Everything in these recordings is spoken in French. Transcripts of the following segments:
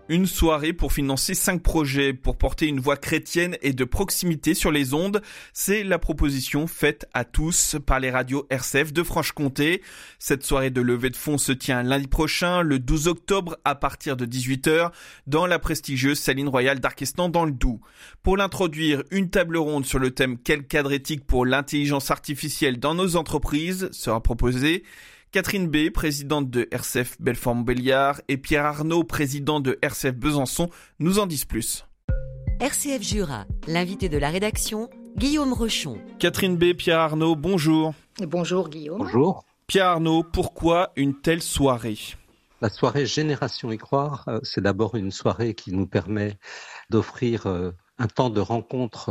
Une soirée pour financer 5 projets, pour porter une voix chrétienne et de proximité sur les ondes. C'est la proposition faite à tous par les radios RCF de Franche-Comté. Cette soirée de levée de fonds se tient lundi prochain, le 12 octobre, à partir de 18h, dans la prestigieuse Saline Royale d'Arquestan dans le Doubs. Pour l'introduire, une table ronde sur le thème « Quel cadre éthique pour l'intelligence artificielle dans nos entreprises ?» sera proposée. Catherine B, présidente de RCF Belfort-Montbéliard, et Pierre Arnaud, président de RCF Besançon, nous en disent plus. RCF Jura, l'invité de la rédaction, Guillaume Rochon. Catherine B, Pierre Arnaud, bonjour. Bonjour Guillaume. Bonjour. Pierre Arnaud, pourquoi une telle soirée ? La soirée Génération y croire, c'est d'abord une soirée qui nous permet d'offrir un temps de rencontre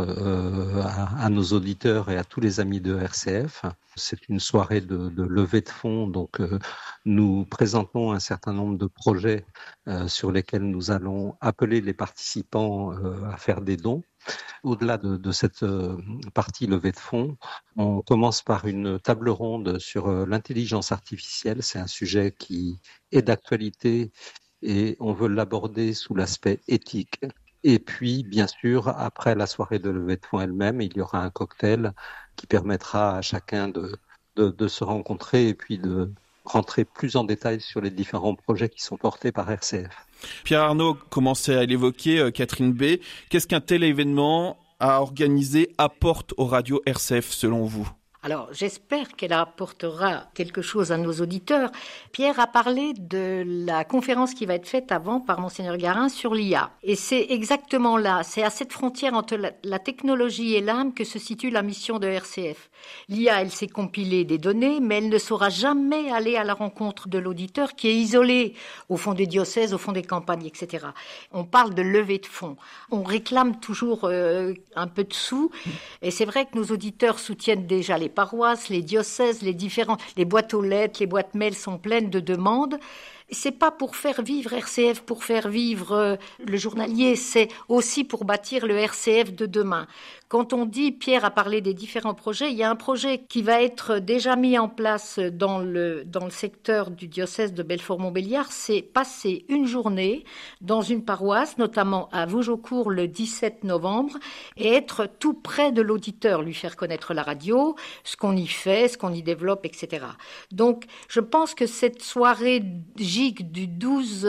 à nos auditeurs et à tous les amis de RCF. C'est une soirée de levée de fonds, donc nous présentons un certain nombre de projets sur lesquels nous allons appeler les participants à faire des dons. Au-delà de cette partie levée de fonds, on commence par une table ronde sur l'intelligence artificielle. C'est un sujet qui est d'actualité et on veut l'aborder sous l'aspect éthique. Et puis, bien sûr, après la soirée de levée de fonds elle-même, il y aura un cocktail qui permettra à chacun de se rencontrer et puis de rentrer plus en détail sur les différents projets qui sont portés par RCF. Pierre Arnaud commençait à l'évoquer, Catherine B. Qu'est-ce qu'un tel événement à organiser apporte aux radios RCF selon vous ? Alors, j'espère qu'elle apportera quelque chose à nos auditeurs. Pierre a parlé de la conférence qui va être faite avant par Monseigneur Garin sur l'IA. Et c'est exactement là, c'est à cette frontière entre la technologie et l'âme que se situe la mission de RCF. L'IA, elle sait compiler des données, mais elle ne saura jamais aller à la rencontre de l'auditeur qui est isolé au fond des diocèses, au fond des campagnes, etc. On parle de levée de fonds. On réclame toujours un peu de sous. Et c'est vrai que nos auditeurs soutiennent déjà les paroisses, les diocèses, les boîtes aux lettres, les boîtes mail sont pleines de demandes. C'est pas pour faire vivre RCF, pour faire vivre le journalier, c'est aussi pour bâtir le RCF de demain. Quand on dit, Pierre a parlé des différents projets, il y a un projet qui va être déjà mis en place dans le secteur du diocèse de Belfort-Montbéliard, c'est passer une journée dans une paroisse, notamment à Vougeaucourt le 17 novembre, et être tout près de l'auditeur, lui faire connaître la radio, ce qu'on y fait, ce qu'on y développe, etc. Donc, je pense que cette soirée GIG du 12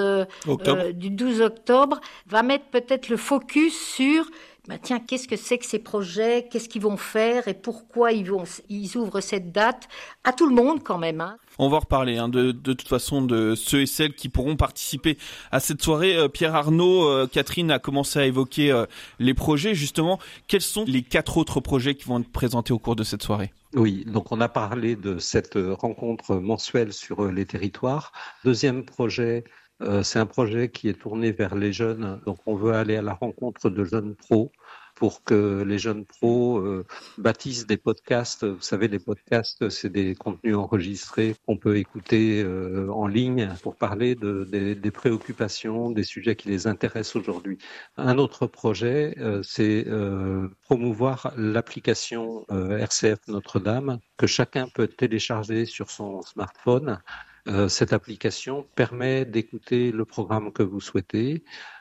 octobre va mettre peut-être le focus sur tiens, qu'est-ce que c'est que ces projets, qu'est-ce qu'ils vont faire et pourquoi ils ouvrent cette date à tout le monde quand même. On va reparler de toute façon de ceux et celles qui pourront participer à cette soirée. Pierre Arnaud, Catherine a commencé à évoquer les projets. Justement, quels sont les 4 autres projets qui vont être présentés au cours de cette soirée ? Oui, donc on a parlé de cette rencontre mensuelle sur les territoires. Deuxième projet, c'est un projet qui est tourné vers les jeunes. Donc on veut aller à la rencontre de jeunes pros pour que les jeunes pros bâtissent des podcasts. Vous savez, les podcasts, c'est des contenus enregistrés qu'on peut écouter en ligne pour parler des préoccupations, des sujets qui les intéressent aujourd'hui. Un autre projet, c'est promouvoir l'application RCF Notre-Dame que chacun peut télécharger sur son smartphone. Cette application permet d'écouter le programme que vous souhaitez,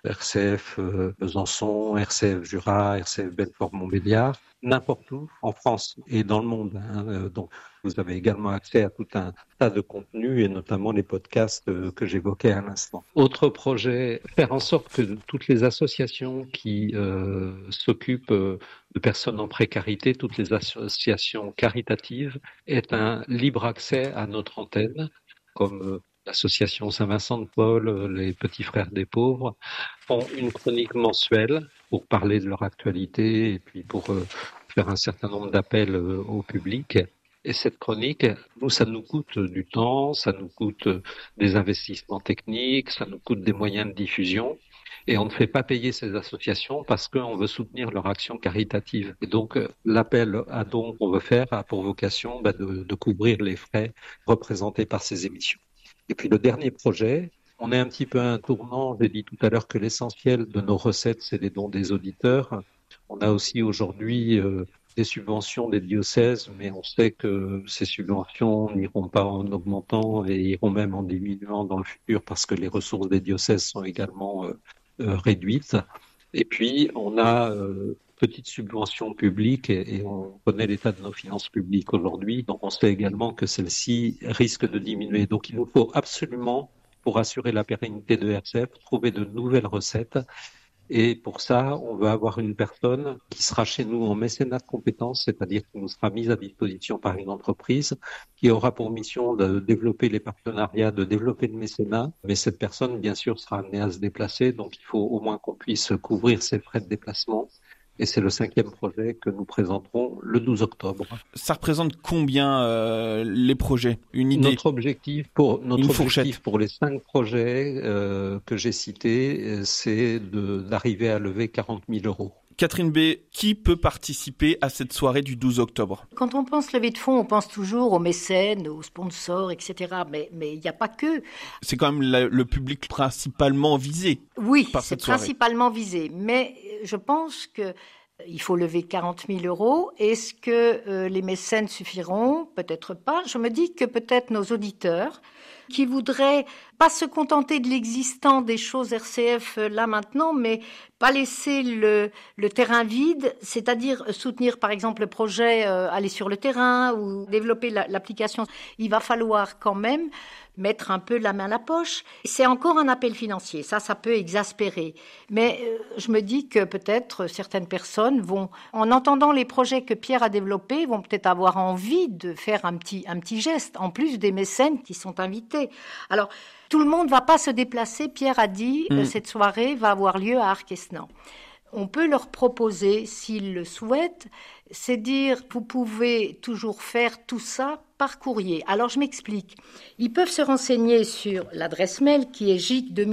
RCF Besançon, RCF Jura, RCF Belfort-Montbéliard, n'importe où en France et dans le monde. Donc, vous avez également accès à tout un tas de contenus et notamment les podcasts que j'évoquais à l'instant. Autre projet, faire en sorte que toutes les associations qui s'occupent de personnes en précarité, toutes les associations caritatives, aient un libre accès à notre antenne, comme l'association Saint-Vincent de Paul, les Petits Frères des Pauvres, font une chronique mensuelle pour parler de leur actualité et puis pour faire un certain nombre d'appels au public. Et cette chronique, nous, ça nous coûte du temps, ça nous coûte des investissements techniques, ça nous coûte des moyens de diffusion. Et on ne fait pas payer ces associations parce qu'on veut soutenir leur action caritative. Et donc, l'appel à dons qu'on veut faire a pour vocation de couvrir les frais représentés par ces émissions. Et puis, le dernier projet, on est un petit peu à un tournant. J'ai dit tout à l'heure que l'essentiel de nos recettes, c'est les dons des auditeurs. On a aussi aujourd'hui des subventions des diocèses, mais on sait que ces subventions n'iront pas en augmentant et iront même en diminuant dans le futur parce que les ressources des diocèses sont également réduites. Et puis, on a petite subvention publique et on connaît l'état de nos finances publiques aujourd'hui, donc on sait également que celle-ci risque de diminuer. Donc il nous faut absolument, pour assurer la pérennité de RCF, trouver de nouvelles recettes. Et pour ça, on va avoir une personne qui sera chez nous en mécénat de compétences, c'est-à-dire qui nous sera mise à disposition par une entreprise qui aura pour mission de développer les partenariats, de développer le mécénat. Mais cette personne, bien sûr, sera amenée à se déplacer, donc il faut au moins qu'on puisse couvrir ses frais de déplacement. Et c'est le 5e projet que nous présenterons le 12 octobre. Ça représente combien les projets? Une idée? Notre objectif pour les 5 projets que j'ai cités, c'est d'arriver à lever 40 000 euros. Catherine B., qui peut participer à cette soirée du 12 octobre? Quand on pense levée de fonds, on pense toujours aux mécènes, aux sponsors, etc. Mais il n'y a pas que. C'est quand même le public principalement visé. Oui, par c'est cette soirée. principalement visé. Mais je pense qu'il faut lever 40 000 euros. Est-ce que les mécènes suffiront? Peut-être pas. Je me dis que peut-être nos auditeurs qui voudraient pas se contenter de l'existant des choses RCF là maintenant, mais pas laisser le terrain vide, c'est-à-dire soutenir par exemple le projet aller sur le terrain ou développer l'application. Il va falloir quand même mettre un peu la main à la poche. C'est encore un appel financier, ça peut exaspérer. Mais je me dis que peut-être certaines personnes vont, en entendant les projets que Pierre a développés, vont peut-être avoir envie de faire un petit geste, en plus des mécènes qui sont invités. Alors, tout le monde ne va pas se déplacer. Pierre a dit cette soirée va avoir lieu à Arquesnan. On peut leur proposer, s'ils le souhaitent, c'est dire, vous pouvez toujours faire tout ça par courrier. Alors, je m'explique. Ils peuvent se renseigner sur l'adresse mail qui est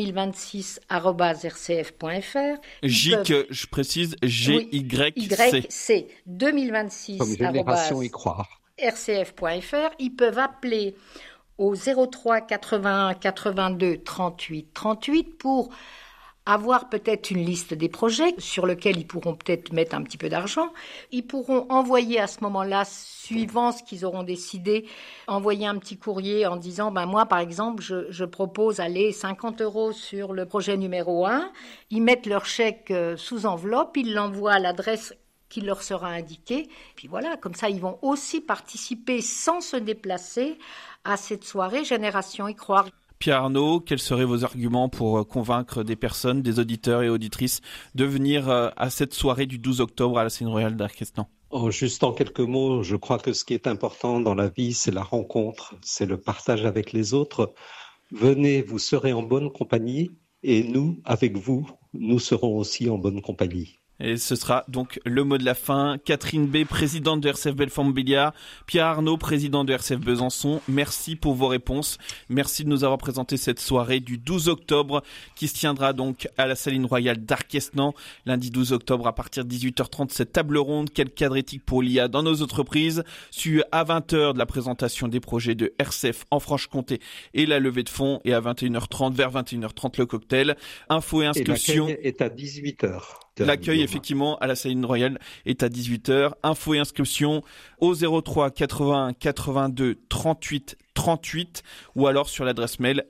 gic2026@rcf.fr. Gic, je précise, GYC. 2026. Comme Génération y croire. rcf.fr. Ils peuvent appeler au 03 81 82 38 38 pour avoir peut-être une liste des projets sur lesquels ils pourront peut-être mettre un petit peu d'argent. Ils pourront envoyer à ce moment-là, suivant ce qu'ils auront décidé, envoyer un petit courrier en disant, moi par exemple, je propose 50 euros sur le projet numéro 1. Ils mettent leur chèque sous enveloppe, ils l'envoient à l'adresse qui leur sera indiquée. Puis voilà, comme ça, ils vont aussi participer sans se déplacer à cette soirée Génération y croire. Pierre Arnaud, quels seraient vos arguments pour convaincre des personnes, des auditeurs et auditrices de venir à cette soirée du 12 octobre à la Scène Royale d'Arquesnan? Juste en quelques mots, je crois que ce qui est important dans la vie, c'est la rencontre, c'est le partage avec les autres. Venez, vous serez en bonne compagnie et nous, avec vous, nous serons aussi en bonne compagnie. Et ce sera donc le mot de la fin. Catherine B., présidente de RCF Belfort-Montbéliard, Pierre Arnaud, président de RCF Besançon, merci pour vos réponses. Merci de nous avoir présenté cette soirée du 12 octobre qui se tiendra donc à la Saline Royale d'Arquesnan. Lundi 12 octobre à partir de 18h30, cette table ronde, quel cadre éthique pour l'IA dans nos entreprises, suivi à 20h de la présentation des projets de RCF en Franche-Comté et la levée de fonds, et à 21h30, vers 21h30 le cocktail. Infos et inscriptions. Et l'accueil est à 18h. L'accueil, effectivement, à la Saline Royale est à 18h. Infos et inscriptions au 03 81 82 38 38 ou alors sur l'adresse mail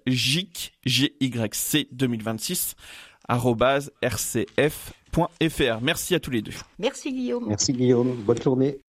gic2026@rcf.fr. Merci à tous les deux. Merci Guillaume. Merci Guillaume. Bonne journée.